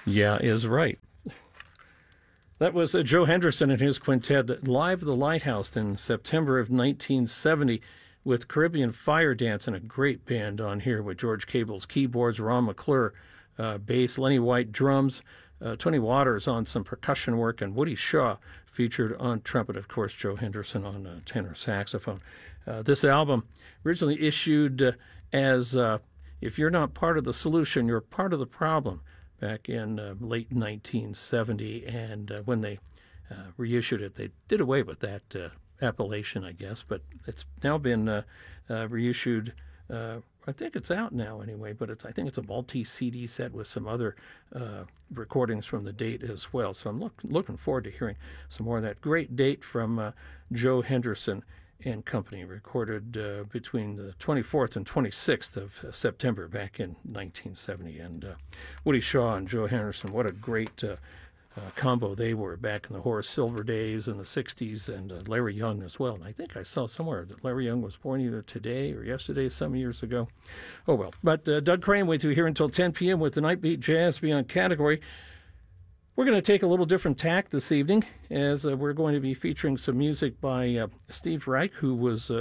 Yeah is right. That was Joe Henderson and his quintet live at the Lighthouse in September of 1970 with Caribbean Fire Dance and a great band on here with George Cable's keyboards, Ron McClure bass, Lenny White drums, Tony Waters on some percussion work, and Woody Shaw featured on trumpet, of course, Joe Henderson on tenor saxophone. This album originally issued as If You're Not Part of the Solution, You're Part of the Problem, back in late 1970, and when they reissued it, they did away with that appellation, I guess, but it's now been reissued. I think it's out now anyway, but I think it's a multi-CD set with some other recordings from the date as well. So I'm looking forward to hearing some more of that great date from Joe Henderson and Company, recorded between the 24th and 26th of September back in 1970. And Woody Shaw and Joe Henderson, what a great combo they were back in the Horace Silver days in the 60s, and Larry Young as well. And I think I saw somewhere that Larry Young was born either today or yesterday, some years ago. Oh, well. But Doug Crane with you here until 10 p.m. with the Nightbeat Jazz Beyond category. We're going to take a little different tack this evening, as we're going to be featuring some music by Steve Reich, who was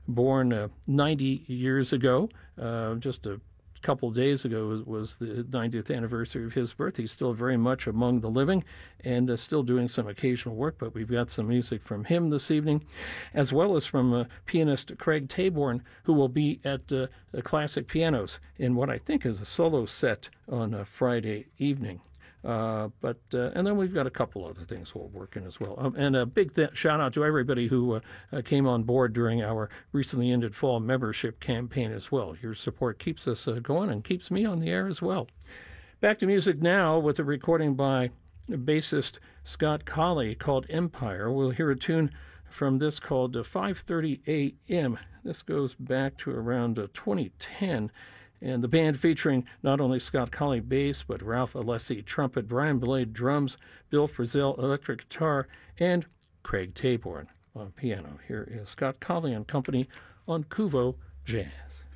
born 90 years ago. Just a couple of days ago was the 90th anniversary of his birth. He's still very much among the living and still doing some occasional work, but we've got some music from him this evening, as well as from pianist Craig Taborn, who will be at the Classic Pianos in what I think is a solo set on a Friday evening. And then we've got a couple other things we'll work in as well. And a big shout out to everybody who came on board during our recently ended fall membership campaign as well. Your support keeps us going and keeps me on the air as well. Back to music now with a recording by bassist Scott Colley called Empire. We'll hear a tune from this called 5:30 a.m. This goes back to around 2010. And the band featuring not only Scott Colley bass, but Ralph Alessi trumpet, Brian Blade drums, Bill Frisell electric guitar, and Craig Taborn on piano. Here is Scott Colley and Company on Kuvo Jazz.